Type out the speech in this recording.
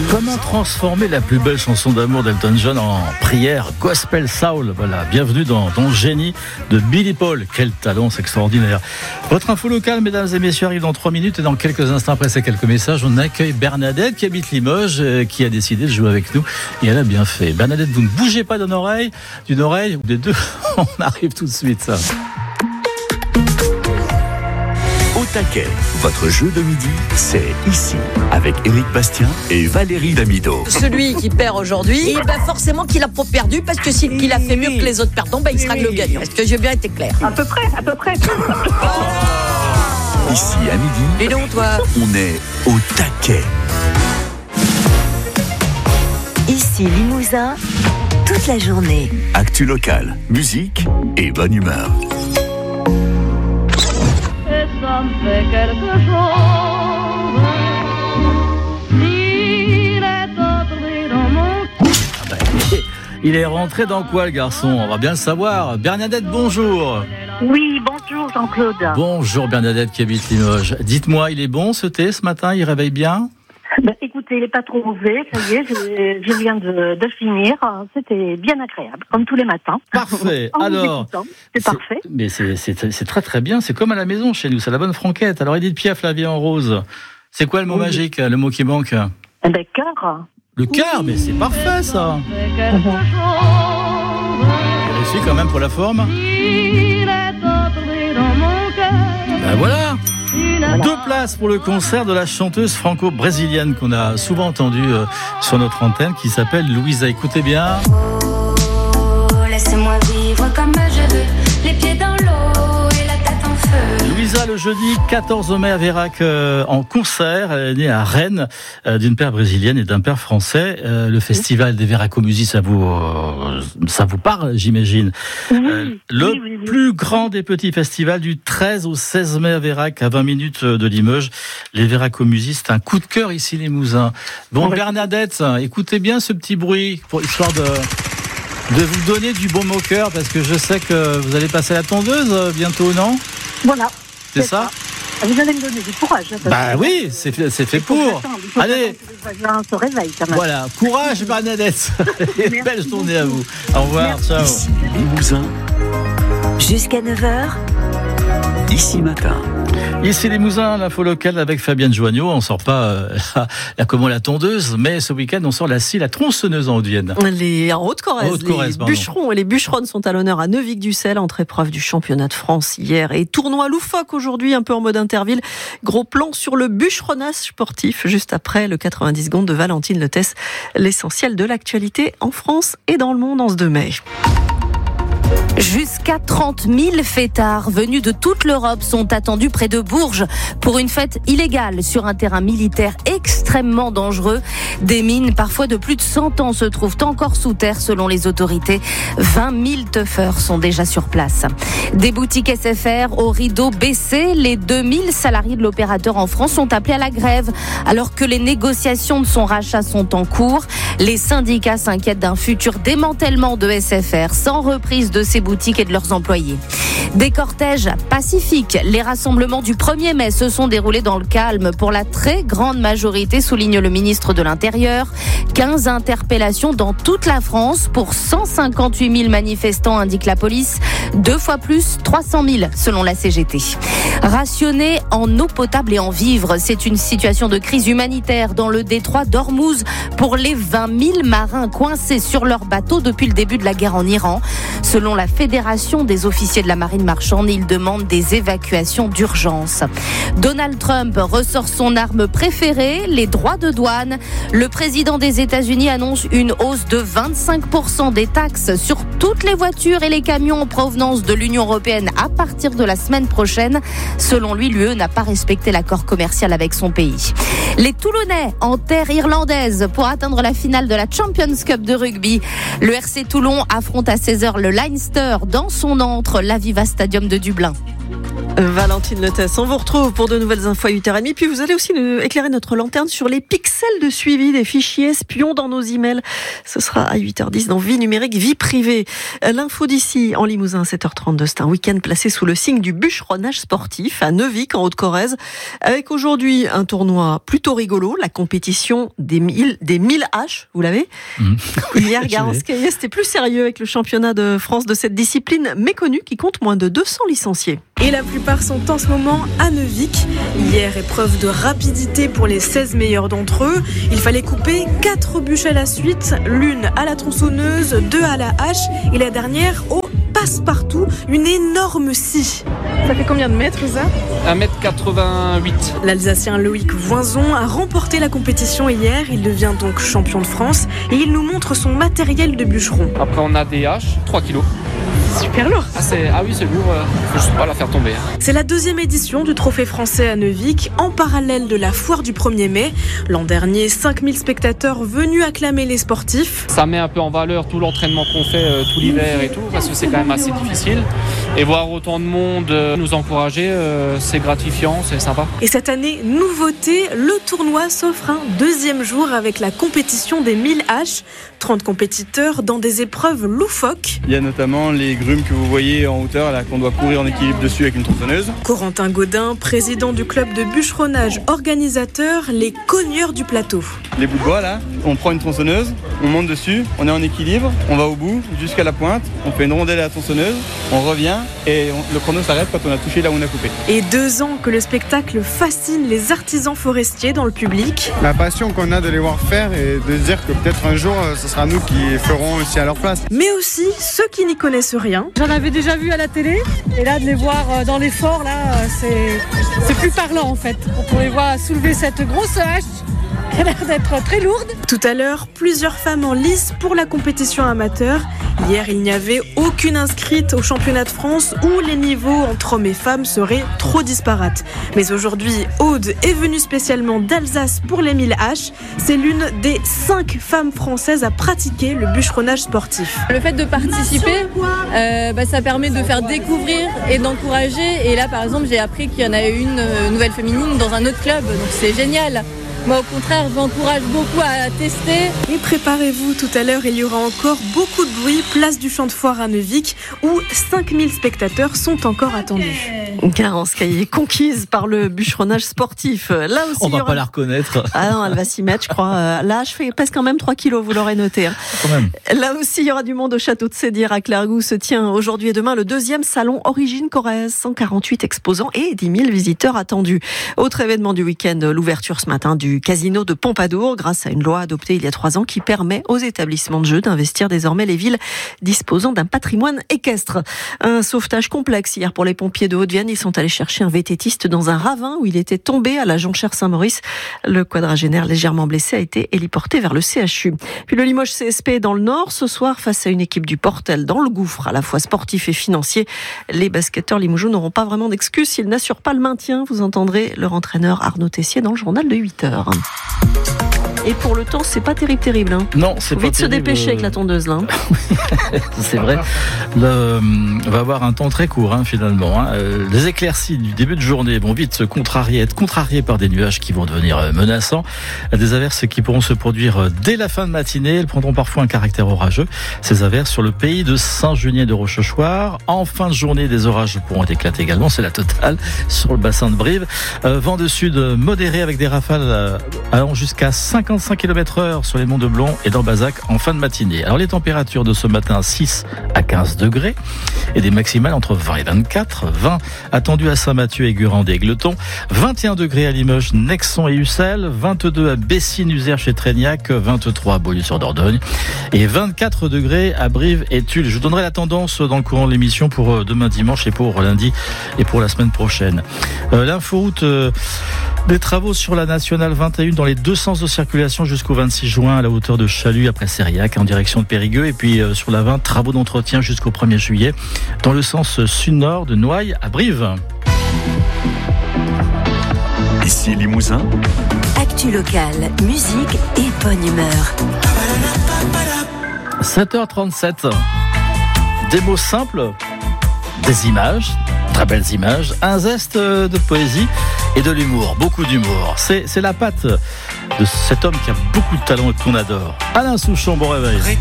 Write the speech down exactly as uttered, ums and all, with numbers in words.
Comment transformer la plus belle chanson d'amour d'Elton John en prière gospel soul? Voilà, bienvenue dans Ton génie de Billy Paul. Quel talent, c'est extraordinaire. Votre info locale, mesdames et messieurs, arrive dans trois minutes et dans quelques instants après ces quelques messages, on accueille Bernadette qui habite Limoges, euh, qui a décidé de jouer avec nous et elle a bien fait. Bernadette, vous ne bougez pas d'une oreille, d'une oreille ou des deux. On arrive tout de suite, ça. Au taquet, votre jeu de midi, c'est ici, avec Éric Bastien et Valérie Damido. Celui qui perd aujourd'hui, et ben forcément qu'il a pas perdu, parce que s'il qu'il a fait mieux que les autres perdants, ben il sera le gagnant. Est-ce que j'ai bien été clair? À peu près, à peu près. Ici, à midi, Et donc, toi, on est au taquet. Ici Limousin, toute la journée. Actu locale, musique et bonne humeur. Et ça me fait quelque chose. Il est entré dans mon... Il est rentré dans quoi, le garçon? On va bien le savoir. Bernadette, bonjour. Oui, bonjour Jean-Claude. Bonjour Bernadette qui habite Limoges. Dites-moi, il est bon ce thé ce matin? Il réveille bien? Ben, écoutez, il n'est pas trop mauvais, ça y est, je, je viens de, de finir. C'était bien agréable, comme tous les matins. Parfait. En vous Alors, écoutant, c'est parfait. Mais c'est, c'est, c'est très très bien. C'est comme à la maison chez nous. C'est la bonne franquette. Alors Edith Piaf, la vie en rose. C'est quoi le mot Oui. magique, le mot qui manque? Eh ben, cœur. Le cœur, mais c'est parfait ça. Fait quelque chose. Vérifiez quand même pour la forme. Il est entré dans mon cœur. Ben voilà. Une Deux places pour le concert de la chanteuse franco-brésilienne qu'on a souvent entendue euh, sur notre antenne, qui s'appelle Louisa. Écoutez bien. Oh, laisse-moi vivre comme je veux, les pieds dans l'eau et la tête en feu. Louisa, le jeudi quatorze mai à Vérac euh, en concert. Elle est née à Rennes euh, d'une père brésilienne et d'un père français. Euh, le festival des Veracomusiques, ça vous euh, ça vous parle, j'imagine. Oui, Euh, le oui, oui, oui. plus grand des petits festivals du treize au seize mai à Vérac, à vingt minutes de Limoges. Les Veracomusiques, c'est un coup de cœur ici, les Mousins. Bon, Ouais. Bernadette, écoutez bien ce petit bruit pour histoire de de vous donner du baume au cœur, parce que je sais que vous allez passer à la tondeuse euh, bientôt, non? Voilà. C'est ça? Vous allez me donner du courage. hein, parce Bah que- oui, c'est fait, c'est fait Il faut pour. attendre, il faut Allez, attendre que les voisins se réveillent quand même. voilà, courage Bernadette. Et Merci belle journée à beaucoup. vous. Au revoir, Merci. ciao. Ici, Limousin, Jusqu'à neuf heures, ici matin. Ici les Mousins, l'info locale avec Fabienne Joignot. On sort pas euh, la, la, comment, la tondeuse, mais ce week-end on sort la scie, la tronçonneuse en Haute-Vienne. Les, en Haute-Corrèze, Haute-Corrèze, les pardon. bûcherons et les bûcheronnes sont à l'honneur à Neuvic-du-Sel, entre épreuves du championnat de France hier et tournoi loufoque aujourd'hui, un peu en mode Interville. Gros plan sur le bûcheronnage sportif, juste après le quatre-vingt-dix secondes de Valentine Lettès. L'essentiel de l'actualité en France et dans le monde en ce deux mai. Jusqu'à trente mille fêtards venus de toute l'Europe sont attendus près de Bourges pour une fête illégale sur un terrain militaire extrêmement dangereux. Des mines, parfois de plus de cent ans, se trouvent encore sous terre selon les autorités. vingt mille teufeurs sont déjà sur place. Des boutiques S F R au rideau baissé. Les deux mille salariés de l'opérateur en France sont appelés à la grève alors que les négociations de son rachat sont en cours. Les syndicats s'inquiètent d'un futur démantèlement de S F R sans reprise de ces boutiques et de leurs employés. Des cortèges pacifiques. Les rassemblements du premier mai se sont déroulés dans le calme pour la très grande majorité, souligne le ministre de l'Intérieur. quinze interpellations dans toute la France pour cent cinquante-huit mille manifestants, indique la police. Deux fois plus, trois cent mille selon la C G T. Rationner en eau potable et en vivres, c'est une situation de crise humanitaire dans le détroit d'Ormuz pour les vingt mille marins coincés sur leur bateau depuis le début de la guerre en Iran. Selon la Fédération des officiers de la marine marchande, ils demandent des évacuations d'urgence. Donald Trump ressort son arme préférée, les droits de douane. Le président des États-Unis annonce une hausse de vingt-cinq pour cent des taxes sur toutes les voitures et les camions en provenance de l'Union européenne à partir de la semaine prochaine. Selon lui, l'U E n'a pas respecté l'accord commercial avec son pays. Les Toulonnais en terre irlandaise pour atteindre la finale de la Champions Cup de rugby. Le R C Toulon affronte à seize heures le Leinster dans son antre, l'Aviva Stadium de Dublin. Valentine Letès, on vous retrouve pour de nouvelles infos à huit heures trente. Puis vous allez aussi nous éclairer notre lanterne sur les pixels de suivi des fichiers espions dans nos emails. Ce sera à huit heures dix dans Vie numérique, vie privée. L'info d'ici en Limousin, sept heures trente-deux. C'est un week-end placé sous le signe du bûcheronnage sportif à Neuvic en Haute-Corrèze. Avec aujourd'hui un tournoi plutôt rigolo, la compétition des mille, des mille haches, vous l'avez mmh. Hier, Garance Caillet, c'était plus sérieux avec le championnat de France de cette discipline méconnue qui compte moins de deux cents licenciés. Et la plupart sont en ce moment à Neuvic. Hier, épreuve de rapidité pour les seize meilleurs d'entre eux. Il fallait couper quatre bûches à la suite, l'une à la tronçonneuse, deux à la hache et la dernière au passe-partout, une énorme scie. Ça fait combien de mètres ça ? un mètre quatre-vingt-huit. L'Alsacien Loïc Voinzon a remporté la compétition hier. Il devient donc champion de France et il nous montre son matériel de bûcheron. Après on a des haches, trois kilos. Super lourd. Ah, c'est... ah oui, c'est lourd, euh, faut juste pas la faire tomber. Hein. C'est la deuxième édition du Trophée français à Neuvic, en parallèle de la foire du premier mai. L'an dernier, cinq mille spectateurs venus acclamer les sportifs. Ça met un peu en valeur tout l'entraînement qu'on fait euh, tout l'hiver et tout, parce que c'est quand même assez difficile. Et voir autant de monde euh, nous encourager, euh, c'est gratifiant, c'est sympa. Et cette année, nouveauté, le tournoi s'offre un deuxième jour avec la compétition des mille haches. trente compétiteurs dans des épreuves loufoques. Il y a notamment les grumes que vous voyez en hauteur, là, qu'on doit courir en équilibre dessus avec une tronçonneuse. Corentin Gaudin, président du club de bûcheronnage, organisateur, les cogneurs du plateau. Les bouts de bois, là, on prend une tronçonneuse, on monte dessus, on est en équilibre, on va au bout, jusqu'à la pointe, on fait une rondelle à la tronçonneuse, on revient et on, le chrono s'arrête quand on a touché là où on a coupé. Et deux ans que le spectacle fascine les artisans forestiers dans le public. La passion qu'on a de les voir faire et de se dire que peut-être un jour, ce sera nous qui ferons aussi à leur place. Mais aussi ceux qui n'y connaissent rien. J'en avais déjà vu à la télé et là de les voir dans l'effort, là, c'est, c'est plus parlant en fait. On les voit soulever cette grosse hache qui a l'air d'être très lourde. Tout à l'heure, plusieurs femmes en lice pour la compétition amateur. Hier, il n'y avait aucune inscrite au championnat de France où les niveaux entre hommes et femmes seraient trop disparates. Mais aujourd'hui, Aude est venue spécialement d'Alsace pour les mille haches. C'est l'une des cinq femmes françaises à pratiquer le bûcheronnage sportif. Le fait de participer, euh, bah, ça permet de faire découvrir et d'encourager. Et là, par exemple, j'ai appris qu'il y en a une euh, nouvelle féminine dans un autre club. Donc c'est génial. Moi, au contraire, j'encourage beaucoup à tester. Et préparez-vous, tout à l'heure, il y aura encore beaucoup de bruit, place du Champ de Foire à Neuvic, où cinq mille spectateurs sont encore attendus. Garance Caillet, conquise par le bûcheronnage sportif. Là aussi, on va aura... pas la reconnaître. Ah non, elle va s'y mettre, je crois. Là, je fais presque quand même trois kilos, vous l'aurez noté. Hein. Quand même. Là aussi, il y aura du monde au château de Sédir à Clairgou. Se tient aujourd'hui et demain le deuxième salon Origine Corrèze. cent quarante-huit exposants et dix mille visiteurs attendus. Autre événement du week-end, l'ouverture ce matin du casino de Pompadour, grâce à une loi adoptée il y a trois ans qui permet aux établissements de jeux d'investir désormais les villes disposant d'un patrimoine équestre. Un sauvetage complexe hier pour les pompiers de Haute-Vienne. Ils sont allés chercher un vététiste dans un ravin où il était tombé à la Jonchère-Saint-Maurice. Le quadragénaire légèrement blessé a été héliporté vers le C H U. Puis le Limoges C S P dans le Nord ce soir face à une équipe du Portel dans le gouffre à la fois sportif et financier. Les basketteurs limougeaux n'auront pas vraiment d'excuses s'ils n'assurent pas le maintien. Vous entendrez leur entraîneur Arnaud Tessier dans le journal de huit heures. Et pour le temps, c'est pas terrible, terrible. Hein. Non, c'est Faut pas vite terrible. se dépêcher avec la tondeuse, là. C'est vrai. Le, on va avoir un temps très court, hein, finalement. Hein. Euh, les éclaircies du début de journée vont vite se contrarier, être contrariées par des nuages qui vont devenir euh, menaçants. Des averses qui pourront se produire euh, dès la fin de matinée. Elles prendront parfois un caractère orageux. Ces averses sur le pays de Saint-Junien de Rochechouart. En fin de journée, des orages pourront éclater également. C'est la totale sur le bassin de Brive. Euh, vent de sud modéré avec des rafales euh, allant jusqu'à cinquante-cinq kilomètres heure sur les monts de Blon et d'Ambazac en fin de matinée. Alors les températures de ce matin, six à quinze degrés et des maximales entre vingt et vingt-quatre. vingt attendues à Saint-Mathieu et Gurandé et Gleton. vingt et un degrés à Limoges, Nexon et Ussel. vingt-deux à Bessines, Uzère chez Trégnac. vingt-trois à Beaulieu-sur-Dordogne. Et vingt-quatre degrés à Brive et Tulle. Je vous donnerai la tendance dans le courant de l'émission pour demain dimanche et pour lundi et pour la semaine prochaine. Euh, l'inforoute euh, des travaux sur la nationale vingt et un dans les deux sens de circulation jusqu'au vingt-six juin à la hauteur de Chalut après Sériac en direction de Périgueux et puis euh, sur la vingt, travaux d'entretien jusqu'au premier juillet dans le sens sud-nord de Noailles à Brive. Ici Limousin. Actu locale, musique et bonne humeur. sept heures trente-sept. Des mots simples, des images, Très belles images, un zeste de poésie et de l'humour, beaucoup d'humour. C'est, c'est la patte de cet homme qui a beaucoup de talent et qu'on adore. Alain Souchon, bon réveil.